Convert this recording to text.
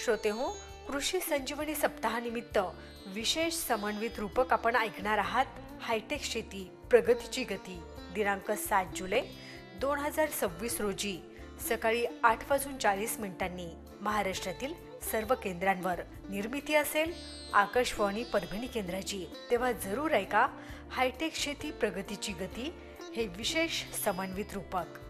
श्रोते हो, कृषी संजीवनी सप्ताहानिमित्त विशेष समन्वित रूपक आपण ऐकणार आहात. हायटेक शेती प्रगतीची गती. दिनांक 7 जुलै 2026 रोजी सकाळी 8:40 महाराष्ट्रातील सर्व केंद्रांवर निर्मिती असेल आकाशवाणी परभणी केंद्राची. तेव्हा जरूर ऐका हायटेक शेती प्रगतीची गती हे विशेष समन्वित रूपक.